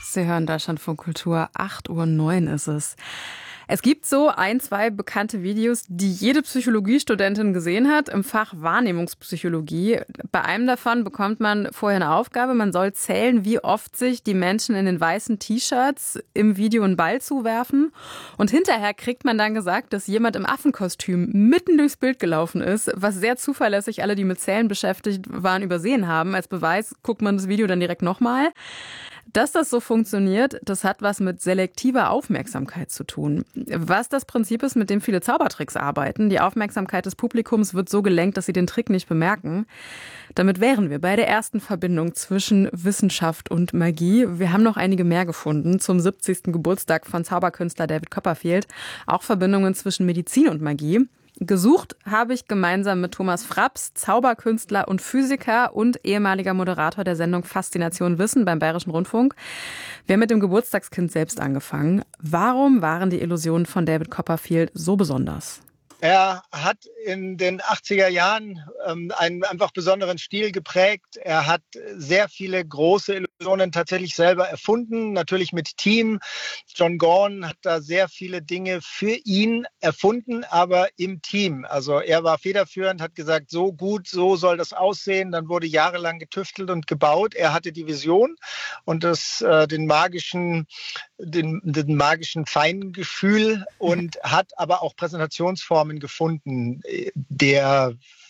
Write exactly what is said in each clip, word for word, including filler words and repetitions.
Sie hören Deutschlandfunk Kultur, acht Uhr neun ist es. Es gibt so ein, zwei bekannte Videos, die jede Psychologiestudentin gesehen hat im Fach Wahrnehmungspsychologie. Bei einem davon bekommt man vorher eine Aufgabe. Man soll zählen, wie oft sich die Menschen in den weißen T-Shirts im Video einen Ball zuwerfen. Und hinterher kriegt man dann gesagt, dass jemand im Affenkostüm mitten durchs Bild gelaufen ist, was sehr zuverlässig alle, die mit Zählen beschäftigt waren, übersehen haben. Als Beweis guckt man das Video dann direkt nochmal. Dass das so funktioniert, das hat was mit selektiver Aufmerksamkeit zu tun. Was das Prinzip ist, mit dem viele Zaubertricks arbeiten. Die Aufmerksamkeit des Publikums wird so gelenkt, dass sie den Trick nicht bemerken. Damit wären wir bei der ersten Verbindung zwischen Wissenschaft und Magie. Wir haben noch einige mehr gefunden zum siebzigsten Geburtstag von Zauberkünstler David Copperfield. Auch Verbindungen zwischen Medizin und Magie. Gesucht habe ich gemeinsam mit Thomas Fraps, Zauberkünstler und Physiker und ehemaliger Moderator der Sendung Faszination Wissen beim Bayerischen Rundfunk. Wir haben mit dem Geburtstagskind selbst angefangen. Warum waren die Illusionen von David Copperfield so besonders? Er hat in den achtziger Jahren ähm, einen einfach besonderen Stil geprägt. Er hat sehr viele große Illusionen tatsächlich selber erfunden, natürlich mit Team. John Gorn hat da sehr viele Dinge für ihn erfunden, aber im Team. Also er war federführend, hat gesagt, so gut, so soll das aussehen. Dann wurde jahrelang getüftelt und gebaut. Er hatte die Vision und das, äh, den magischen, den, den magischen Feingefühl und hat aber auch Präsentationsformen gefunden, der,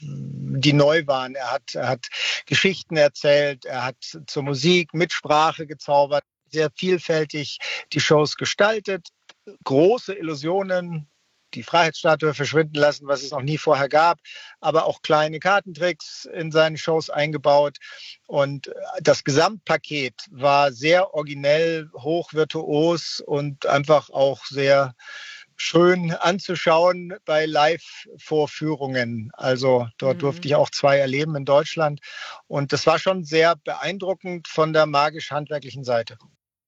die neu waren. Er hat, er hat Geschichten erzählt, er hat zur Musik mit Sprache gezaubert, sehr vielfältig die Shows gestaltet, große Illusionen, die Freiheitsstatue verschwinden lassen, was es noch nie vorher gab, aber auch kleine Kartentricks in seine Shows eingebaut. Und das Gesamtpaket war sehr originell, hochvirtuos und einfach auch sehr schön anzuschauen bei Live-Vorführungen. Also dort mhm. durfte ich auch zwei erleben in Deutschland. Und das war schon sehr beeindruckend von der magisch-handwerklichen Seite.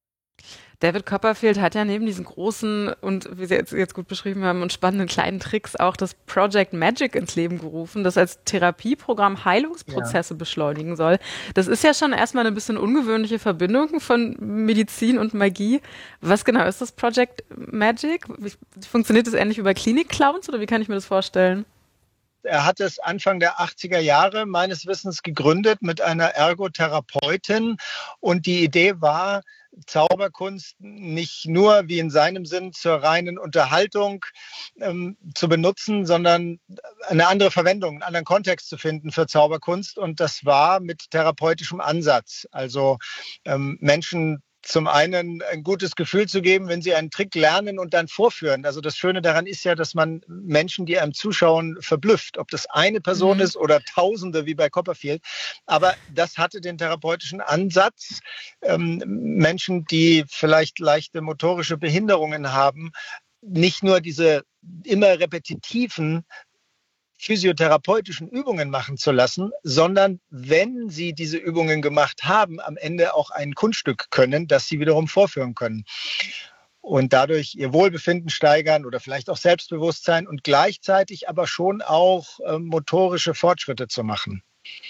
David Copperfield hat ja neben diesen großen und, wie Sie jetzt, jetzt gut beschrieben haben, und spannenden kleinen Tricks auch das Project Magic ins Leben gerufen, das als Therapieprogramm Heilungsprozesse ja. beschleunigen soll. Das ist ja schon erstmal eine bisschen ungewöhnliche Verbindung von Medizin und Magie. Was genau ist das Project Magic? Wie, funktioniert das ähnlich wie bei Klinik-Clowns oder wie kann ich mir das vorstellen? Er hat es Anfang der achtziger Jahre meines Wissens gegründet mit einer Ergotherapeutin und die Idee war, Zauberkunst nicht nur wie in seinem Sinn zur reinen Unterhaltung ähm, zu benutzen, sondern eine andere Verwendung, einen anderen Kontext zu finden für Zauberkunst. Und das war mit therapeutischem Ansatz. Also ähm, Menschen zum einen ein gutes Gefühl zu geben, wenn sie einen Trick lernen und dann vorführen. Also das Schöne daran ist ja, dass man Menschen, die einem zuschauen, verblüfft. Ob das eine Person mhm. ist oder Tausende wie bei Copperfield. Aber das hatte den therapeutischen Ansatz. Ähm, Menschen, die vielleicht leichte motorische Behinderungen haben, nicht nur diese immer repetitiven physiotherapeutischen Übungen machen zu lassen, sondern wenn sie diese Übungen gemacht haben, am Ende auch ein Kunststück können, das sie wiederum vorführen können. Und dadurch ihr Wohlbefinden steigern oder vielleicht auch Selbstbewusstsein und gleichzeitig aber schon auch äh, motorische Fortschritte zu machen.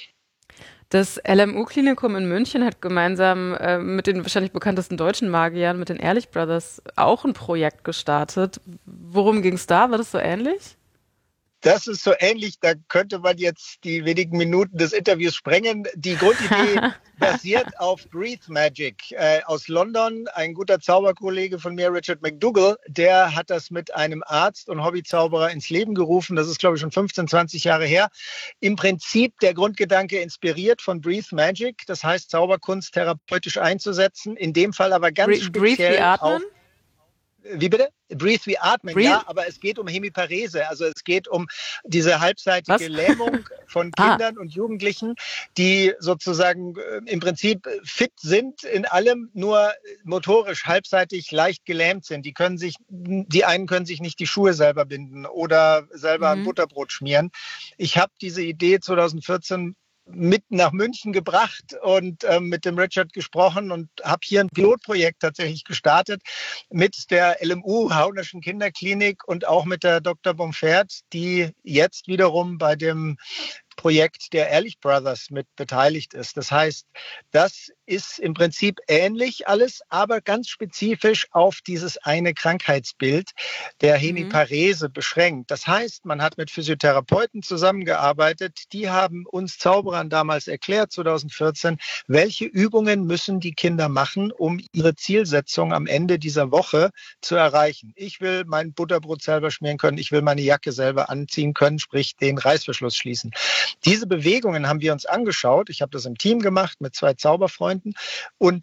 Das L M U-Klinikum in München hat gemeinsam äh, mit den wahrscheinlich bekanntesten deutschen Magiern, mit den Ehrlich Brothers, auch ein Projekt gestartet. Worum ging es da? War das so ähnlich? Das ist so ähnlich, da könnte man jetzt die wenigen Minuten des Interviews sprengen. Die Grundidee basiert auf Breathe Magic äh, aus London. Ein guter Zauberkollege von mir, Richard McDougall, der hat das mit einem Arzt und Hobbyzauberer ins Leben gerufen. Das ist, glaube ich, schon fünfzehn, zwanzig Jahre her. Im Prinzip der Grundgedanke inspiriert von Breathe Magic, das heißt Zauberkunst therapeutisch einzusetzen. In dem Fall aber ganz Breathe, speziell breathe wie atmen? auf... Wie bitte? Breathe wie atmen, Breathe? ja, aber es geht um Hemiparese, also es geht um diese halbseitige Was? Lähmung von Kindern ah. und Jugendlichen, die sozusagen äh, im Prinzip fit sind in allem, nur motorisch halbseitig leicht gelähmt sind. Die können sich, die einen können sich nicht die Schuhe selber binden oder selber mhm. ein Butterbrot schmieren. Ich habe diese Idee zweitausendvierzehn mit nach München gebracht und äh, mit dem Richard gesprochen und habe hier ein Pilotprojekt tatsächlich gestartet mit der L M U Haunerschen Kinderklinik und auch mit der Doktor Bomfert, die jetzt wiederum bei dem Projekt der Ehrlich Brothers mit beteiligt ist. Das heißt, das ist im Prinzip ähnlich alles, aber ganz spezifisch auf dieses eine Krankheitsbild der Hemiparese beschränkt. Das heißt, man hat mit Physiotherapeuten zusammengearbeitet, die haben uns Zauberern damals erklärt, zwanzig vierzehn, welche Übungen müssen die Kinder machen, um ihre Zielsetzung am Ende dieser Woche zu erreichen. Ich will mein Butterbrot selber schmieren können, ich will meine Jacke selber anziehen können, sprich den Reißverschluss schließen. Diese Bewegungen haben wir uns angeschaut. Ich habe das im Team gemacht mit zwei Zauberfreunden und